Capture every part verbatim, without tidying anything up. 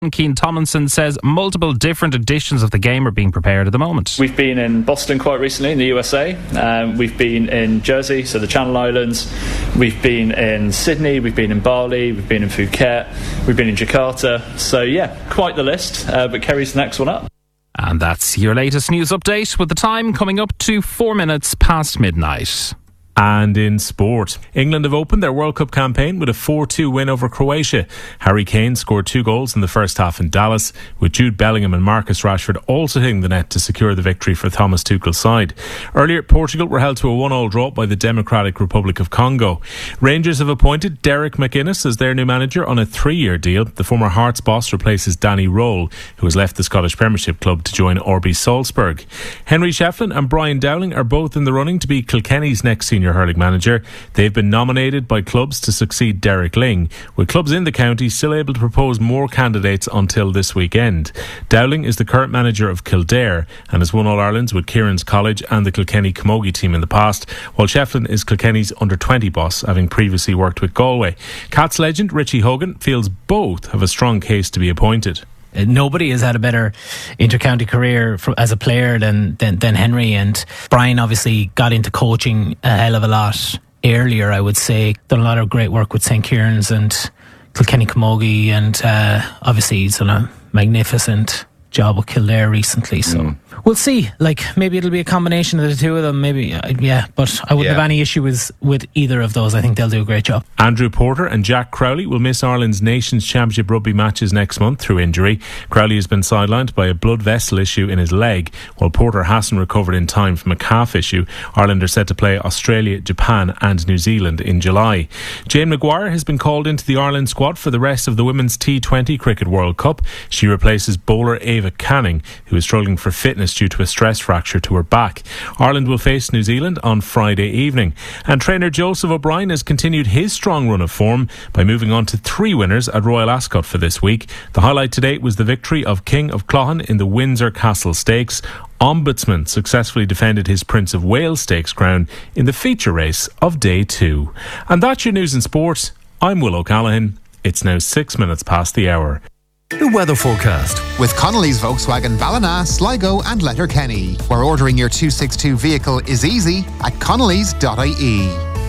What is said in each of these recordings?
Keane Tomlinson says multiple different editions of the game are being prepared at the moment. We've been in Boston quite recently in the U S A. Um, we've been in Jersey, so the Channel Islands. We've been in Sydney. We've been in Bali. We've been in Phuket. We've been in Jakarta. So yeah, quite the list. Uh, but Kerry's the next one up. And that's your latest news update, with the time coming up to four minutes past midnight. And in sport, England have opened their World Cup campaign with a four two win over Croatia. Harry Kane scored two goals in the first half in Dallas, with Jude Bellingham and Marcus Rashford also hitting the net to secure the victory for Thomas Tuchel's side. Earlier, Portugal were held to a one all draw by the Democratic Republic of Congo. Rangers have appointed Derek McInnes as their new manager on a three-year deal. The former Hearts boss replaces Danny Roll, who has left the Scottish Premiership club to join R B Salzburg. Henry Shefflin and Brian Dowling are both in the running to be Kilkenny's next senior hurling manager. They've been nominated by clubs to succeed Derek Ling, with clubs in the county still able to propose more candidates until this weekend. Dowling is the current manager of Kildare and has won All-Irelands with Kieran's College and the Kilkenny Camogie team in the past, while Shefflin is Kilkenny's under twenty boss, having previously worked with Galway. Cats legend Richie Hogan feels both have a strong case to be appointed. Nobody has had a better inter-county career for, as a player than, than than Henry, and Brian obviously got into coaching a hell of a lot earlier, I would say. Done a lot of great work with Saint Kieran's and Kilkenny Camogie, and uh, obviously he's done a magnificent job with Kildare recently, so mm. we'll see. Like, maybe it'll be a combination of the two of them, maybe, uh, yeah, but I wouldn't yeah. have any issue with, with either of those. I think they'll do a great job. Andrew Porter and Jack Crowley will miss Ireland's Nations Championship rugby matches next month through injury. Crowley has been sidelined by a blood vessel issue in his leg, while Porter hasn't recovered in time from a calf issue. Ireland are set to play Australia, Japan and New Zealand in July. Jane Maguire has been called into the Ireland squad for the rest of the Women's T twenty Cricket World Cup. She replaces bowler Ava Canning, who is struggling for fitness due to a stress fracture to her back. Ireland will face New Zealand on Friday evening. And trainer Joseph O'Brien has continued his strong run of form by moving on to three winners at Royal Ascot for this week. The highlight today was the victory of King of Clohan in the Windsor Castle Stakes. Ombudsman successfully defended his Prince of Wales Stakes crown in the feature race of day two. And that's your news in sport. I'm Will O'Callaghan. It's now six minutes past the hour. The weather forecast with Connolly's Volkswagen Ballina, Sligo and Letterkenny, where ordering your two sixty-two vehicle is easy at connellys dot I E.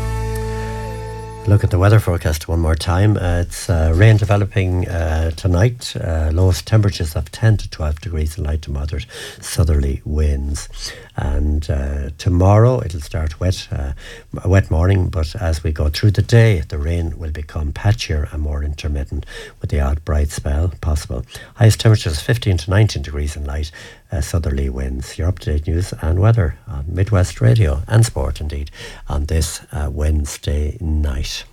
Look at the weather forecast one more time. Uh, it's uh, rain developing uh, tonight. Uh, lowest temperatures of ten to twelve degrees and light to moderate southerly winds. And uh, tomorrow it'll start wet, uh, a wet morning, but as we go through the day, the rain will become patchier and more intermittent with the odd bright spell possible. Highest temperatures fifteen to nineteen degrees and light uh, southerly winds. Your up-to-date news and weather on Midwest Radio and Sport, indeed, on this uh, Wednesday night.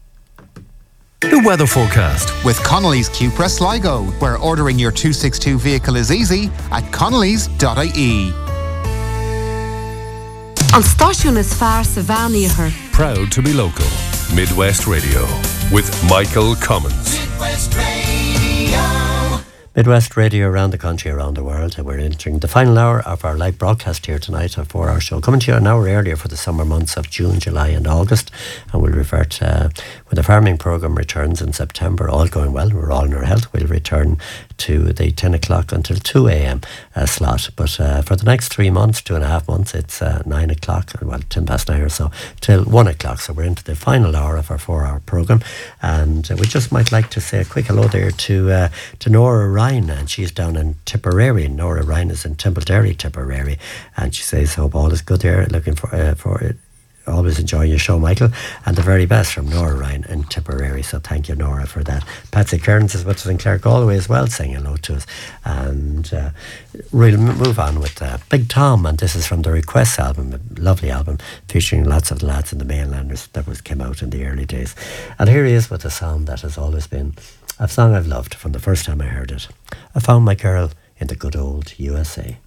The weather forecast with Connolly's Cupra Sligo, where ordering your two sixty-two vehicle is easy at connellys dot I E. An stáisiún is fearr sa bheánaíochar. Proud to be local. Midwest Radio with Michael Cummins. Midwest Radio. Midwest Radio around the country, around the world. We're entering the final hour of our live broadcast here tonight, a four-hour show. Coming to you an hour earlier for the summer months of June, July and August. And we'll revert, uh, when the farming programme returns in September, all going well, we're all in our health, we'll return to the ten o'clock until two a.m. Uh, slot. But uh, for the next three months, two and a half months, it's uh, nine o'clock, well, ten past nine or so, till one o'clock. So we're into the final hour of our four-hour programme. And uh, we just might like to say a quick hello there to uh, to Nora Ryan, and she's down in Tipperary. Nora Ryan is in Templederry, Tipperary, and she says, hope all is good there, looking for uh, for it. Always enjoy your show, Michael, and the very best from Nora Ryan in Tipperary. So thank you, Nora, for that. Patsy Kearns is with us in Clare Galway as well, saying hello to us. And uh, we'll move on with uh, Big Tom, and this is from the Request album, a lovely album featuring lots of the lads in the Mainlanders that was came out in the early days. And here he is with a song that has always been a song I've loved from the first time I heard it. I found my girl in the good old U S A.